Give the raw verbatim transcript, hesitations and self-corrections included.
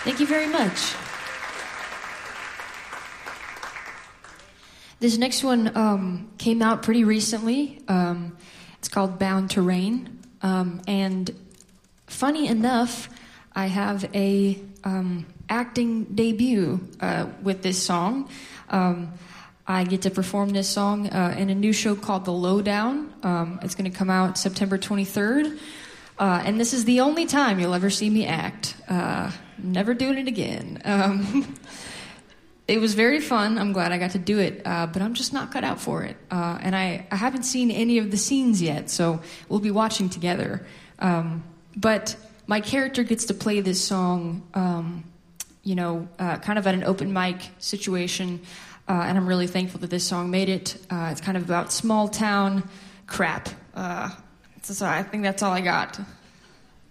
Thank you very much. This next one um, came out pretty recently. Um, it's called Bound to Rain. Um, and funny enough, I have a um, acting debut uh, with this song. Um, I get to perform this song uh, in a new show called The Lowdown. Um, it's going to come out September twenty-third. Uh, and this is the only time you'll ever see me act. Uh, never doing it again. Um, it was very fun. I'm glad I got to do it, uh, but I'm just not cut out for it. Uh, and I, I haven't seen any of the scenes yet, so we'll be watching together. Um, but my character gets to play this song, um, you know, uh, kind of at an open mic situation, uh, and I'm really thankful that this song made it. Uh, it's kind of about small town crap. Uh, so I think that's all I got.